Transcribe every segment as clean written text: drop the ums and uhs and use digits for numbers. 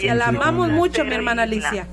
La amamos mucho, mi hermana Alicia.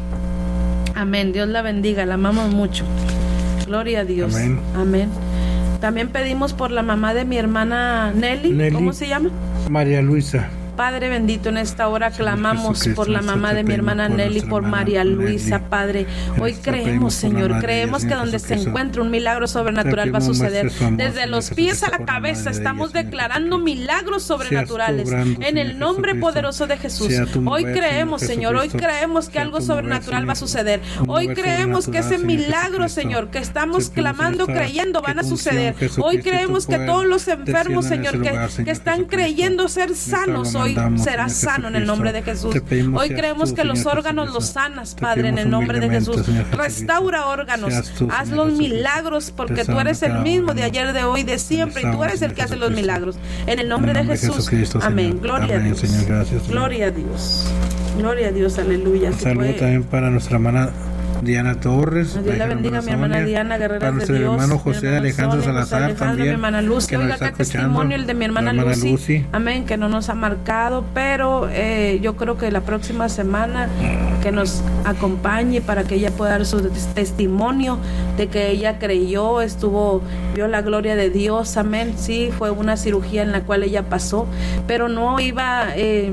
Amén. Dios la bendiga. La amamos mucho. Gloria a Dios. Amén. Amén. También pedimos por la mamá de mi hermana Nelly. ¿Cómo se llama? María Luisa. Padre bendito, en esta hora clamamos por la mamá de mi hermana Nelly, por María Luisa, Padre. Hoy creemos, Señor, creemos que donde se encuentre un milagro sobrenatural va a suceder. Desde los pies a la cabeza estamos declarando milagros sobrenaturales en el nombre poderoso de Jesús. Hoy creemos, Señor, hoy creemos que algo sobrenatural va a suceder. Hoy creemos que ese milagro, Señor, que estamos clamando, creyendo, van a suceder. Hoy creemos que todos los enfermos, Señor, que están creyendo ser sanos, hoy será sano en el nombre de Jesús. Hoy creemos que los órganos los sanas, Padre, en el nombre de Jesús. Restaura órganos, haz los milagros, porque tú eres el mismo de ayer, de hoy, de siempre, y tú eres el que hace los milagros. En el nombre de Jesús. Amén. Gloria a Dios. Gloria a Dios. Gloria a Dios. Aleluya. Saludo también para nuestra hermana Diana Torres. Dios la bendiga, mi hermana Diana, guerrera de Dios. Para nuestro hermano José Alejandro Salazar también. Mi hermana Lucy. Oiga, qué testimonio el de mi hermana Lucy. Amén, que no nos ha marcado, pero yo creo que la próxima semana que nos acompañe para que ella pueda dar su testimonio de que ella creyó, vio la gloria de Dios. Amén. Sí, fue una cirugía en la cual ella pasó, pero no iba,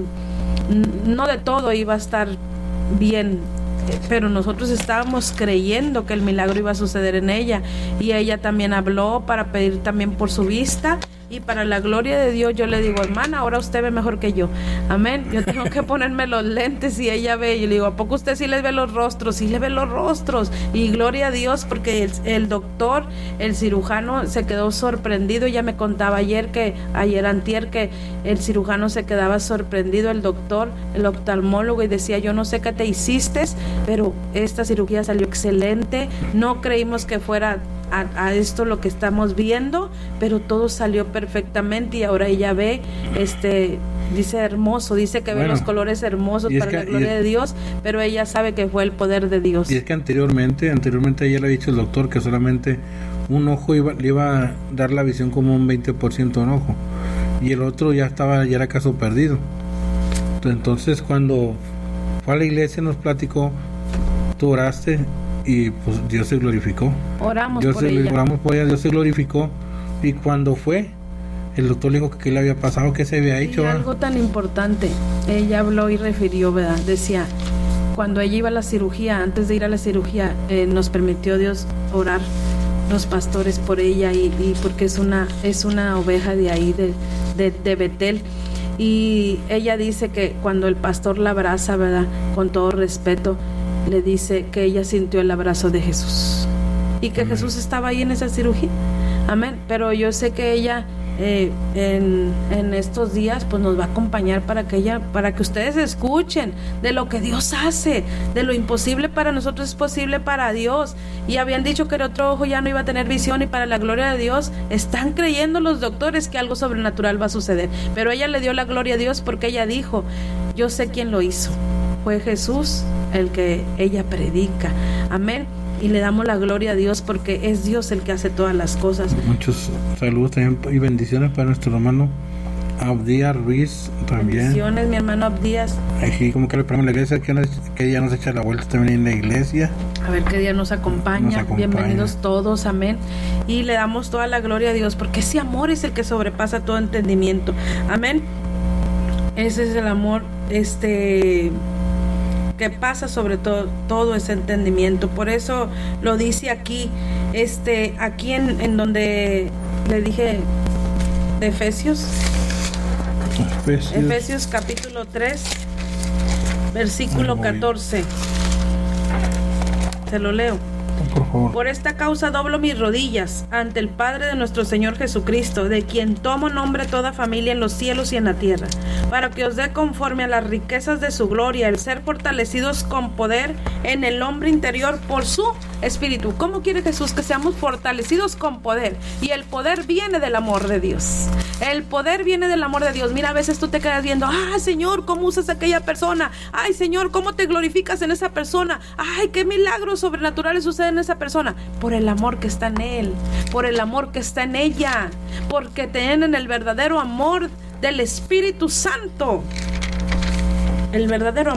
no de todo iba a estar bien. Pero nosotros estábamos creyendo que el milagro iba a suceder en ella, y ella también habló para pedir también por su vista, y para la gloria de Dios yo le digo, hermana, ahora usted ve mejor que yo. Amén. Yo tengo que ponerme los lentes y ella ve, y yo le digo, ¿a poco usted sí les ve los rostros? Sí le ve los rostros, y gloria a Dios, porque el doctor, el cirujano se quedó sorprendido. Ella me contaba antier, que el cirujano se quedaba sorprendido, el doctor, el oftalmólogo, y decía, yo no sé qué te hiciste, pero esta cirugía salió excelente. No creímos que fuera a esto lo que estamos viendo, pero todo salió perfectamente, y ahora ella ve, dice hermoso, dice que ve los colores hermosos para la gloria de Dios, pero ella sabe que fue el poder de Dios. Y es que anteriormente ella le ha dicho el doctor que solamente un ojo le iba a dar la visión como un 20% un ojo, y el otro ya era caso perdido. Entonces cuando fue a la iglesia nos platicó, tú oraste y pues Dios se glorificó. Oramos por ella, Dios se glorificó, y cuando fue, el doctor le dijo que qué le había pasado, que se había hecho. Algo tan importante, ella habló y refirió, ¿verdad? Decía, cuando ella iba a la cirugía, antes de ir a la cirugía, nos permitió Dios orar, los pastores, por ella, y porque es una oveja de ahí, de Betel. Y ella dice que cuando el pastor la abraza, ¿verdad?, con todo respeto, le dice que ella sintió el abrazo de Jesús, y que Jesús estaba ahí en esa cirugía. Amén. Pero yo sé que ella en estos días pues nos va a acompañar para que ustedes escuchen de lo que Dios hace, de lo imposible para nosotros es posible para Dios. Y habían dicho que el otro ojo ya no iba a tener visión, y para la gloria de Dios están creyendo los doctores que algo sobrenatural va a suceder. Pero ella le dio la gloria a Dios porque ella dijo, yo sé quién lo hizo, fue Jesús el que ella predica. Amén. Y le damos la gloria a Dios porque es Dios el que hace todas las cosas. Muchos saludos también y bendiciones para nuestro hermano Abdías Ruiz también. Bendiciones, mi hermano Abdías. Aquí como que le ponemos la iglesia, que día nos echa la vuelta también en la iglesia. A ver qué día nos acompaña. Bienvenidos todos, amén. Y le damos toda la gloria a Dios porque ese amor es el que sobrepasa todo entendimiento. Amén. Ese es el amor, que pasa sobre todo ese entendimiento. Por eso lo dice aquí, aquí en donde le dije de Efesios capítulo 3 versículo 14. Se lo leo. Por favor. Por esta causa doblo mis rodillas ante el Padre de nuestro Señor Jesucristo, de quien tomo nombre toda familia en los cielos y en la tierra, para que os dé conforme a las riquezas de su gloria el ser fortalecidos con poder en el hombre interior por su Espíritu. ¿Cómo quiere Jesús que seamos fortalecidos con poder? Y el poder viene del amor de Dios. El poder viene del amor de Dios. Mira, a veces tú te quedas viendo, Señor, ¿cómo usas a aquella persona? Ay, Señor, ¿cómo te glorificas en esa persona? Ay, qué milagros sobrenaturales suceden en esa persona. Por el amor que está en él, por el amor que está en ella, porque tienen el verdadero amor del Espíritu Santo. El verdadero